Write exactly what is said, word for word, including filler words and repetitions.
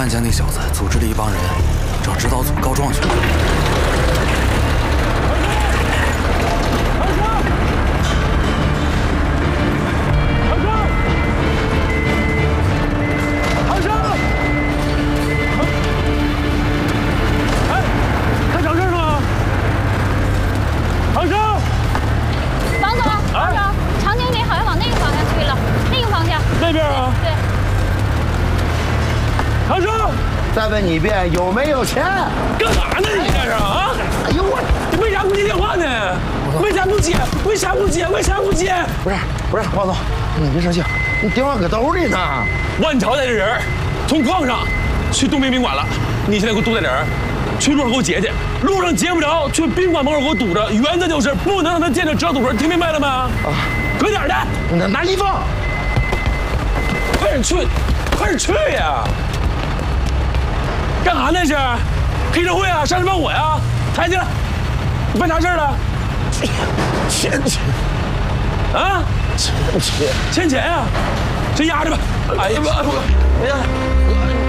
万家那小子组织了一帮人找指导组告状去了。 那边啊， 对。 长生， 再问你一遍，有没有钱？ 干啥呢你这是啊？ 哎呦我， 你为啥不接电话呢？为啥不接？为啥不接？为啥不接？ 不是不是，王总，你别生气，你电话搁兜里呢。 万朝带着人从矿上去东边宾馆了，你现在给我堵在这儿，去路上给我截去。路上截不着，去宾馆门口给我堵着。原则就是不能让他见着指导组人，听明白了吗？啊，快点的， 拿拿衣服。 快点去，快点去呀！干啥呢？是黑社会啊？杀人放火呀？抬起来！你办啥事了？ 钱钱啊？ 钱钱欠钱呀？先压着吧。哎呀，不不， 哎呀，